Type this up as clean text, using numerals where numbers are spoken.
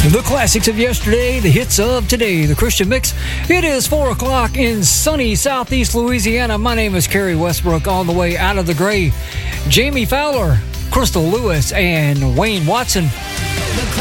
The classics of yesterday, the hits of today, the Christian Mix. It is 4 o'clock in sunny southeast Louisiana. My name is Kerry Westbrook, on the way out of the gray. Jamie Fowler, Crystal Lewis, and Wayne Watson